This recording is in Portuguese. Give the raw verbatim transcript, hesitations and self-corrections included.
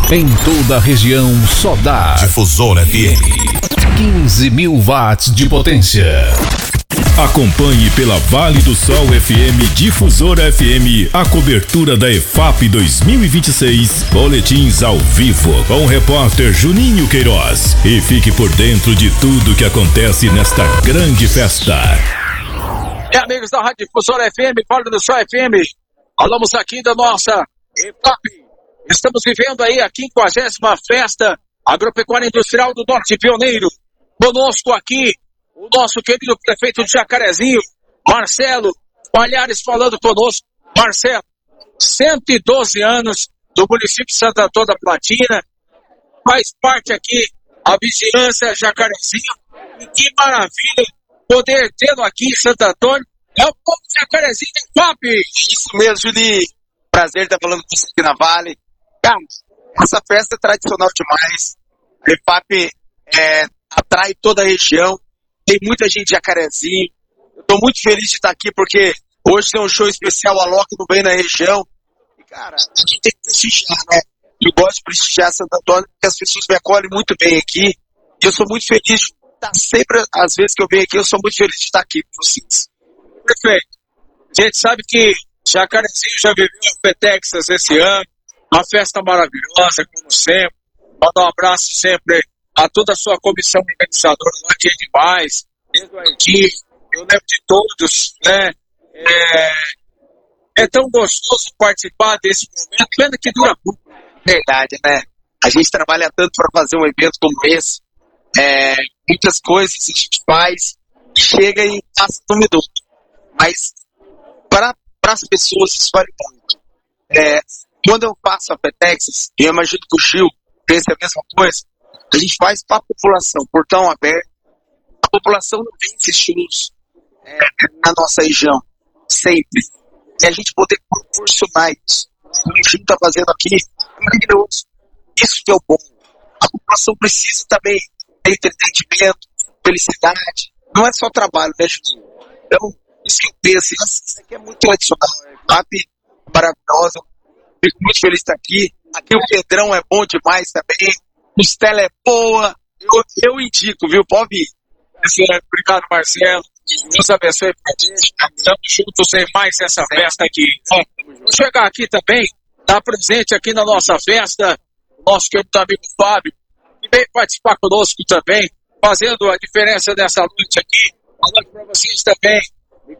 Em toda a região só dá Difusora F M. quinze mil watts de potência. Acompanhe pela Vale do Sol F M Difusora F M a cobertura da E F A P dois mil e vinte e seis, boletins ao vivo com o repórter Juninho Queiroz. E fique por dentro de tudo que acontece nesta grande festa. E amigos da Rádio Difusora F M, Vale do Sol F M, falamos aqui da nossa E F A P. Estamos vivendo aí a quinquagésima Festa Agropecuária Industrial do Norte Pioneiro. Conosco aqui o nosso querido prefeito de Jacarezinho, Marcelo Palhares, falando conosco. Marcelo, cento e doze anos do município de Santo Antônio da Platina, faz parte aqui a vigilância Jacarezinho, e que maravilha poder tê-lo aqui em Santo Antônio. É o povo de Jacarezinho da E F A P. Isso mesmo, Juninho. Prazer estar falando com você aqui na Vale. Cara, essa festa é tradicional demais. A E F A P é, atrai toda a região. Tem muita gente de Jacarezinho. Eu estou muito feliz de estar aqui porque hoje tem um show especial, a Loki não vem na região. E, cara, a gente tem que prestigiar, né? Eu gosto de prestigiar Santo Antônio porque as pessoas me acolhem muito bem aqui. E eu sou muito feliz de estar sempre, às vezes que eu venho aqui, eu sou muito feliz de estar aqui com vocês. Perfeito. A gente sabe que Jacarezinho já viveu a FETEXAS esse ano. Uma festa maravilhosa, como sempre. Manda um abraço sempre a toda a sua comissão organizadora lá, que é demais. Eduardinho, eu lembro de todos, né? É, é tão gostoso participar desse momento, pena que dura pouco. Verdade, né? A gente trabalha tanto para fazer um evento como esse. É, muitas coisas a gente faz, chega e passa um minuto. Mas para as pessoas isso vale muito. É, quando eu faço a FETEXAS, eu imagino que o Gil pensa a mesma coisa, a gente faz para a população, portão aberto. A população não vem assistir shows é, na nossa região, sempre. E a gente poder proporcionar isso. O que o Gil está fazendo aqui é maravilhoso. Isso que é o bom. A população precisa também ter entretenimento, felicidade. Não é só trabalho, né, Gil? Então, isso que eu penso, isso aqui é muito tradicional. A F A P maravilhosa. Fico muito feliz de estar aqui. Aqui o Pedrão é bom demais também. Costela é boa. Eu, eu indico, viu? Pode vir. Obrigado, Marcelo. Deus abençoe pra gente. Estamos juntos em mais essa festa aqui. Vou chegar aqui também, estar presente aqui na nossa festa, o nosso querido amigo Fábio, que veio participar conosco também, fazendo a diferença dessa noite aqui. Falando para vocês também